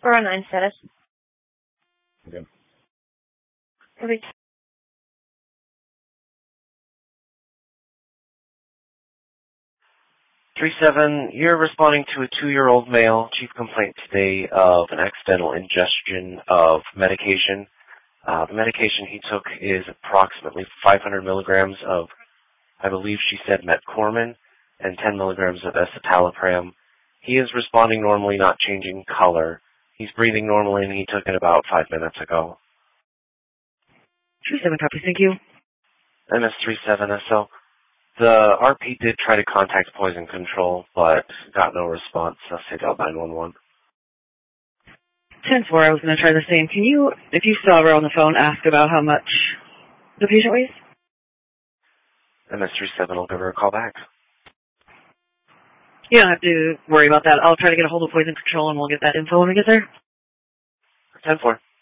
We're on 9 status. Okay. Okay. 3-7, you're responding to a 2-year-old male. Chief complaint today of an accidental ingestion of medication. The medication he took is approximately 500 milligrams of, I believe she said, metformin and 10 milligrams of escitalopram. He is responding normally, not changing color. He's breathing normally, and he took it about 5 minutes ago. 3-7 copy, thank you. MS-37SO. The RP did try to contact poison control, but got no response, so they dialed 911. 10-4, I was going to try the same. Can you, if you still have her on the phone, ask about how much the patient weighs? MS-37 will give her a call back. You don't have to worry about that. I'll try to get a hold of poison control, and we'll get that info when we get there. 10-4.